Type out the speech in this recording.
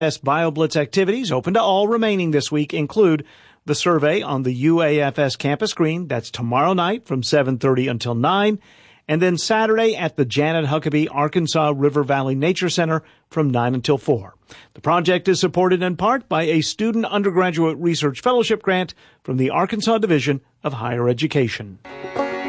BioBlitz activities open to all remaining this week include the survey on the UAFS campus green. That's tomorrow night from 7:30 until 9. And then Saturday at the Janet Huckabee Arkansas River Valley Nature Center from 9 until 4. The project is supported in part by a student undergraduate research fellowship grant from the Arkansas Division of Higher Education.